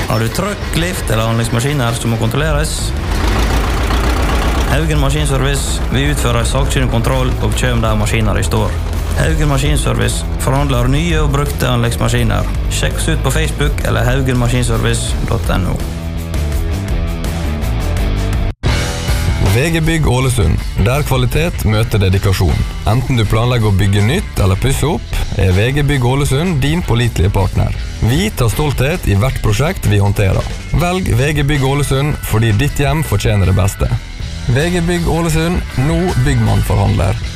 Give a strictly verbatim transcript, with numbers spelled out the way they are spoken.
Har du trøkk, lift eller anleggsmaskiner som må kontrolleres? Haugen Maskinservice vil utføre sakkyndig kontroll og kjøp der maskiner i står. Haugen Maskinservice forhandler nye og brukte anleggsmaskiner. Sjekk oss ut på Facebook eller haugen maskinservice punktum no. V G Bygg Ålesund, der kvalitet møter dedikasjon. Enten du planlegger å bygge nytt eller pusse opp, er V G Bygg Ålesund din pålitelige partner. Vi tar stolthet i hvert prosjekt vi håndterer. Velg V G Bygg Ålesund fordi ditt hjem fortjener det beste. V G Bygg Ålesund, nå byggmann forhandler.